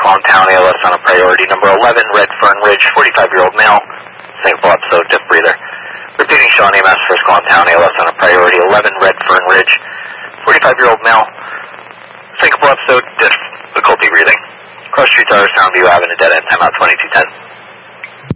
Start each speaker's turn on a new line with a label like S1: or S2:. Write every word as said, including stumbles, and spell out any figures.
S1: calling town, A L S on a priority. Number eleven, Red Fern Ridge, forty-five-year-old male, syncopal episode, diff breather. Repeating, Sean A M S, first calling town, A L S on a priority. eleven, Red Fern Ridge, forty-five-year-old male, syncopal episode, diff, difficulty breathing. Cross Street Tower, Soundview Avenue, dead end, timeout twenty-two ten.